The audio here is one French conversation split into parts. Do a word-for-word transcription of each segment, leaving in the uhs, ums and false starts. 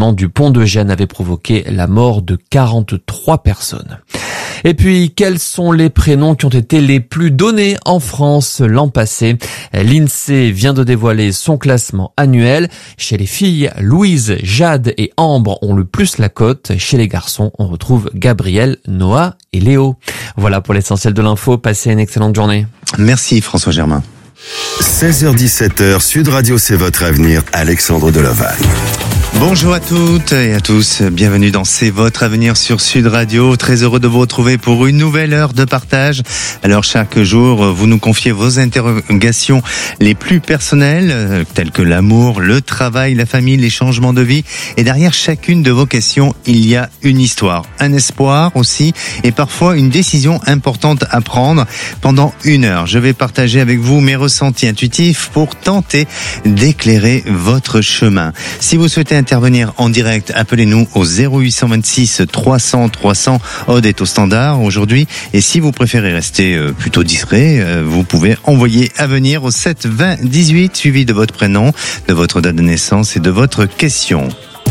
l'effondrement du pont de Gênes avait provoqué la mort de quarante-trois personnes. Et puis, quels sont les prénoms qui ont été les plus donnés en France l'an passé? L'INSEE vient de dévoiler son classement annuel. Chez les filles, Louise, Jade et Ambre ont le plus la cote. Chez les garçons, on retrouve Gabriel, Noah et Léo. Voilà pour l'essentiel de l'info. Passez une excellente journée. Merci François Germain. seize heures dix-sept heures, Sud Radio, c'est votre avenir. Alexandre Deloval. Bonjour à toutes et à tous, bienvenue dans C'est votre avenir sur Sud Radio. Très heureux de vous retrouver pour une nouvelle heure de partage. Alors chaque jour, vous nous confiez vos interrogations les plus personnelles, telles que l'amour, le travail, la famille, les changements de vie. Et derrière chacune de vos questions, il y a une histoire, un espoir aussi, et parfois une décision importante à prendre. Pendant une heure, je vais partager avec vous mes ressentis intuitifs pour tenter d'éclairer votre chemin. Si vous souhaitez intervenir en direct, appelez-nous au zéro huit deux six trois cents trois cents. Aude est au standard aujourd'hui. Et si vous préférez rester plutôt discret, vous pouvez envoyer à venir au sept vingt dix-huit, suivi de votre prénom, de votre date de naissance et de votre question.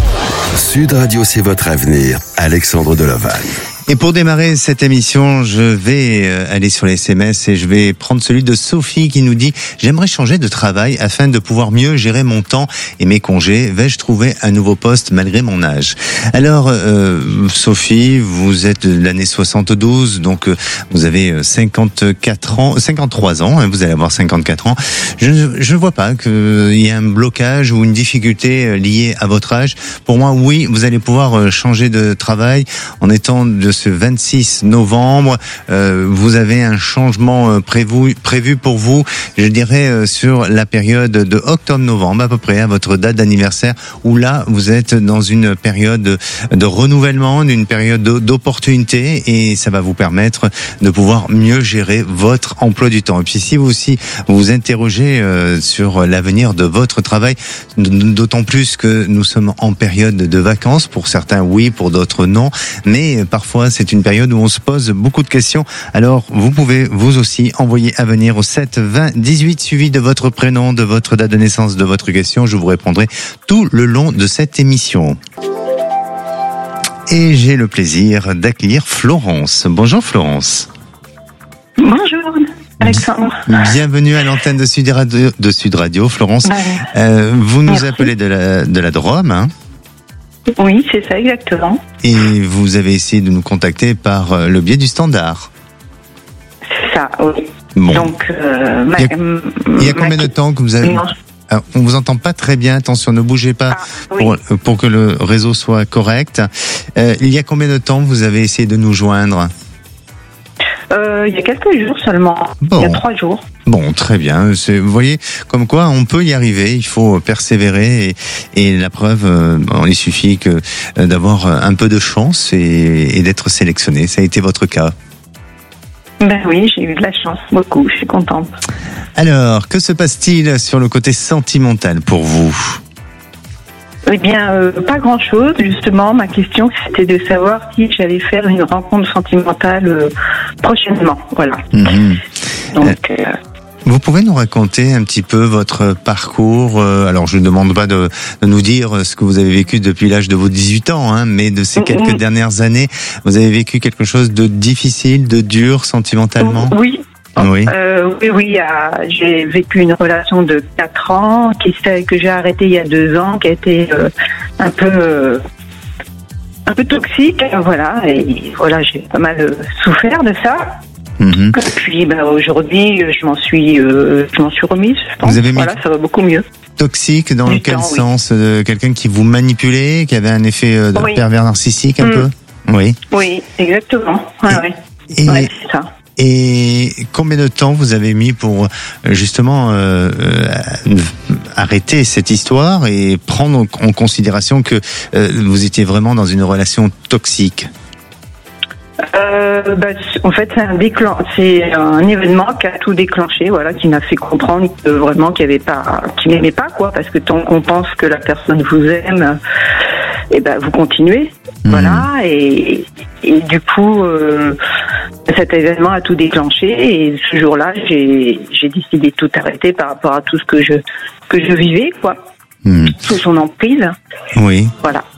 Sud Radio, c'est votre avenir. Alexandre Deloval. Et pour démarrer cette émission, je vais aller sur les S M S et je vais prendre celui de Sophie qui nous dit « J'aimerais changer de travail afin de pouvoir mieux gérer mon temps et mes congés. Vais-je trouver un nouveau poste malgré mon âge ?» Alors, euh, Sophie, vous êtes de l'année soixante-douze, donc vous avez cinquante-quatre ans, cinquante-trois ans, hein, vous allez avoir cinquante-quatre ans. Je ne vois pas qu'il y ait un blocage ou une difficulté liée à votre âge. Pour moi, oui, vous allez pouvoir changer de travail en étant de ce vingt-six novembre, euh, vous avez un changement prévu, prévu pour vous, je dirais euh, sur la période de octobre-novembre à peu près, à votre date d'anniversaire, où là vous êtes dans une période de, de renouvellement, d'une période d'opportunité, et ça va vous permettre de pouvoir mieux gérer votre emploi du temps. Et puis si vous aussi vous vous interrogez euh, sur l'avenir de votre travail, d'autant plus que nous sommes en période de vacances, pour certains oui, pour d'autres non, mais parfois c'est une période où on se pose beaucoup de questions. Alors, vous pouvez vous aussi envoyer à venir au sept vingt dix-huit, suivi de votre prénom, de votre date de naissance, de votre question. Je vous répondrai tout le long de cette émission. Et j'ai le plaisir d'accueillir Florence. Bonjour Florence. Bonjour Alexandre. Bienvenue à l'antenne de Sud Radio, de Sud Radio Florence. Ouais. Euh, vous nous Merci. appelez de la, de la Drôme, hein ? Oui, c'est ça, exactement. Et vous avez essayé de nous contacter par le biais du standard. C'est ça, oui. Bon. Donc, euh, ma, il y a, il y a combien ma... de temps que vous avez... Alors, on vous entend pas très bien, attention, ne bougez pas ah, oui. pour, pour que le réseau soit correct. Euh, il y a combien de temps vous avez essayé de nous joindre ? Euh, il y a quelques jours seulement, bon. Il y a trois jours. Bon, très bien. C'est, vous voyez, comme quoi on peut y arriver, il faut persévérer et, et la preuve, euh, bon, il suffit que euh, d'avoir un peu de chance et, et d'être sélectionné. Ça a été votre cas. Ben oui, j'ai eu de la chance, beaucoup, je suis contente. Alors, que se passe-t-il sur le côté sentimental pour vous ? Eh bien, euh, pas grand-chose. Justement, ma question, c'était de savoir si j'allais faire une rencontre sentimentale euh, prochainement. Voilà. Mmh. Donc, euh, vous pouvez nous raconter un petit peu votre parcours ? Alors, je ne demande pas de, de nous dire ce que vous avez vécu depuis l'âge de vos dix-huit ans, hein, mais de ces quelques mmh. dernières années, vous avez vécu quelque chose de difficile, de dur sentimentalement ? Oui. Oui. Euh, oui, oui, euh, j'ai vécu une relation de quatre ans qui, que j'ai arrêtée il y a deux ans, qui a été euh, un peu euh, un peu toxique, voilà, et voilà, j'ai pas mal euh, souffert de ça. Mm-hmm. Et puis ben, aujourd'hui, je m'en suis, euh, je m'en suis remise. Je pense. Vous avez mis voilà, ça va beaucoup mieux. Toxique dans du quel temps, sens oui. euh, Quelqu'un qui vous manipulait, qui avait un effet euh, de oui. pervers narcissique un mm. peu. Oui. Oui, exactement. Ouais, et, ouais. Et, ouais, c'est ça. Et combien de temps vous avez mis pour justement euh, euh, arrêter cette histoire et prendre en considération que euh, vous étiez vraiment dans une relation toxique ? Euh, bah, en fait, c'est un déclen... c'est un événement qui a tout déclenché, voilà, qui m'a fait comprendre que vraiment qu'il y avait pas, qu'il m'aimait pas, quoi, parce que tant qu'on pense que la personne vous aime, et eh ben vous continuez, mmh. voilà, et, et du coup, euh, cet événement a tout déclenché, et ce jour-là, j'ai, j'ai décidé de tout arrêter par rapport à tout ce que je, que je vivais, quoi, mmh. sous son emprise. Oui. Voilà.